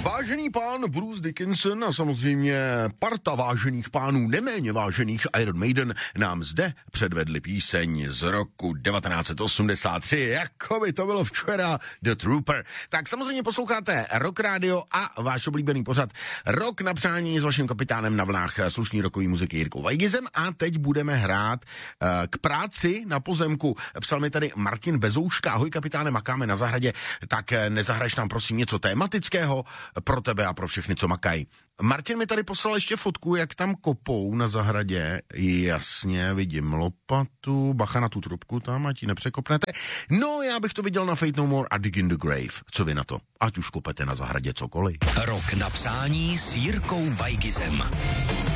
Vážený pán Bruce Dickinson a samozřejmě parta vážených pánů neméně vážených Iron Maiden nám zde předvedli píseň z roku 1983, jako by to bylo včera, The Trooper. Tak samozřejmě posloucháte Rock Radio a váš oblíbený pořad Rock na přání s vaším kapitánem na vlnách slušný rockový muziky Jirkou Vajgizem a teď budeme hrát k práci na pozemku. Psal mi tady Martin Bezouška, ahoj kapitáne, makáme na zahradě, tak nezahraješ nám prosím něco tématického pro tebe a pro všechny, co makají. Martin mi tady poslal ještě fotku, jak tam kopou na zahradě. Jasně, vidím lopatu, bacha na tu trubku tam, ať ji nepřekopnete. No, já bych to viděl na Fate No More a Dig in the Grave. Co vy na to? Ať už kopete na zahradě cokoliv. Rock na přání s Jirkou Vajgizem.